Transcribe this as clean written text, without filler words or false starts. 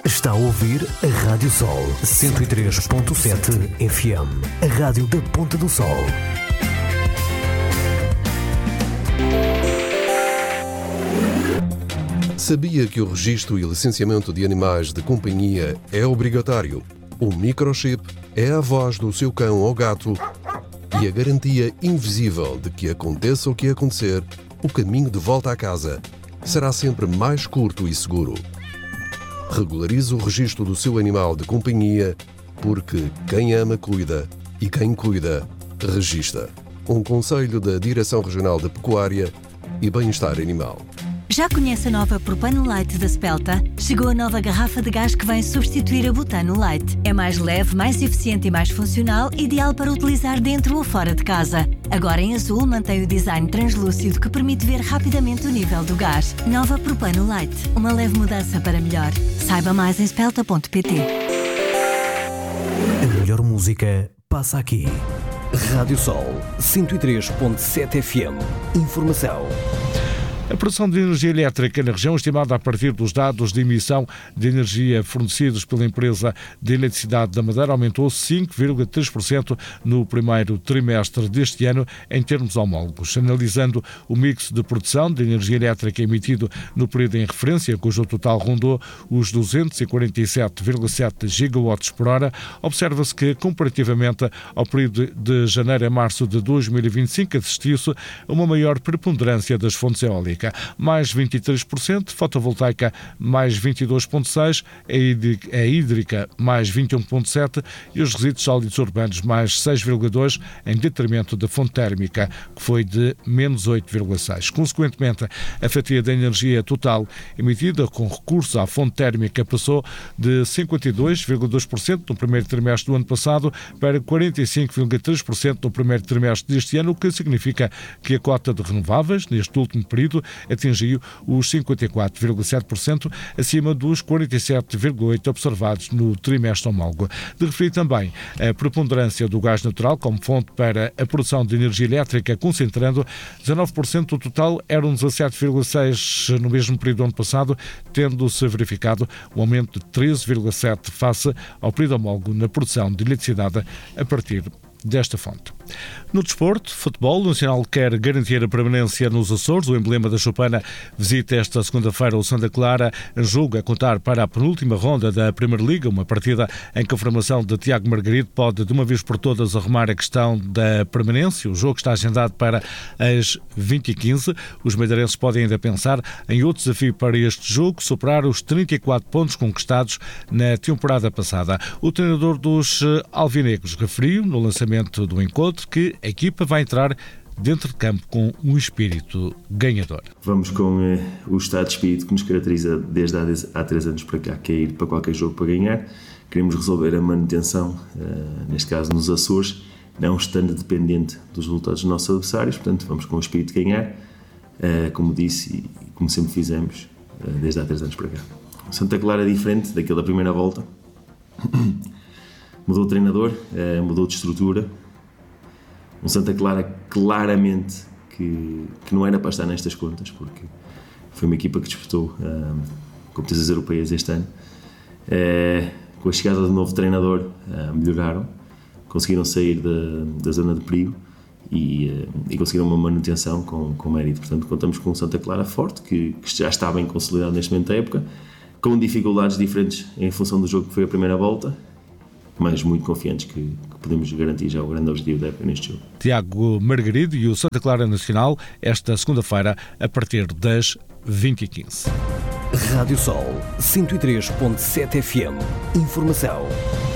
Está a ouvir a Rádio Sol 103.7 FM, a rádio da Ponta do Sol. Sabia que o registro e licenciamento de animais de companhia é obrigatório? O microchip é a voz do seu cão ou gato e a garantia invisível de que aconteça o que acontecer, o caminho de volta à casa será sempre mais curto e seguro. Regularize o registro do seu animal de companhia, porque quem ama cuida e quem cuida registra. Um conselho da Direção Regional da Pecuária e Bem-Estar Animal. Já conhece a nova Propano Light da Spelta? Chegou a nova garrafa de gás que vem substituir a butano Light. É mais leve, mais eficiente e mais funcional, ideal para utilizar dentro ou fora de casa. Agora em azul mantém o design translúcido que permite ver rapidamente o nível do gás. Nova Propano Light, uma leve mudança para melhor. Saiba mais em spelta.pt. A melhor música passa aqui. Rádio Sol 103.7 FM. Informação. A produção de energia elétrica na região, estimada a partir dos dados de emissão de energia fornecidos pela empresa de eletricidade da Madeira, aumentou 5,3% no primeiro trimestre deste ano em termos homólogos. Analisando o mix de produção de energia elétrica emitido no período em referência, cujo total rondou os 247,7 gigawatts por hora, observa-se que, comparativamente ao período de janeiro a março de 2025, assistiu-se a uma maior preponderância das fontes eólicas. Mais 23%, fotovoltaica mais 22,6%, a hídrica mais 21,7% e os resíduos sólidos urbanos mais 6,2%, em detrimento da fonte térmica, que foi de menos 8,6%. Consequentemente, a fatia da energia total emitida com recurso à fonte térmica passou de 52,2% no primeiro trimestre do ano passado para 45,3% no primeiro trimestre deste ano, o que significa que a cota de renováveis, neste último período, atingiu os 54,7%, acima dos 47,8% observados no trimestre homólogo. De referir também a preponderância do gás natural como fonte para a produção de energia elétrica, concentrando 19% do total, eram 17,6% no mesmo período do ano passado, tendo-se verificado um aumento de 13,7% face ao período homólogo na produção de eletricidade a partir desta fonte. No desporto, futebol, o Nacional quer garantir a permanência nos Açores. O emblema da Chopana visita esta segunda-feira o Santa Clara, jogo a contar para a penúltima ronda da Primeira Liga, uma partida em que a formação de Tiago Margarido pode de uma vez por todas arrumar a questão da permanência. O jogo está agendado para as 20h15. Os madeirenses podem ainda pensar em outro desafio para este jogo, superar os 34 pontos conquistados na temporada passada. O treinador dos alvinegros referiu no lançamento do encontro que a equipa vai entrar dentro de campo com um espírito ganhador. Vamos com o estado de espírito que nos caracteriza desde há 3 anos para cá, que é ir para qualquer jogo para ganhar. Queremos resolver a manutenção, neste caso nos Açores, não estando dependente dos resultados dos nossos adversários, portanto vamos com o espírito de ganhar, como disse e como sempre fizemos desde há 3 anos para cá. O Santa Clara é diferente daquele da primeira volta. Mudou de treinador, mudou de estrutura. Um Santa Clara claramente que não era para estar nestas contas, porque foi uma equipa que disputou competições europeias este ano. Com a chegada do novo treinador, melhoraram, conseguiram sair da zona de perigo e conseguiram uma manutenção com mérito. Portanto, contamos com um Santa Clara forte, que já está bem consolidado neste momento da época, com dificuldades diferentes em função do jogo que foi a primeira volta, mas muito confiantes que podemos garantir já o grande objetivo da época neste jogo. Tiago Margarido e o Santa Clara Nacional, esta segunda-feira, a partir das 20h15. Rádio Sol 103.7 FM. Informação.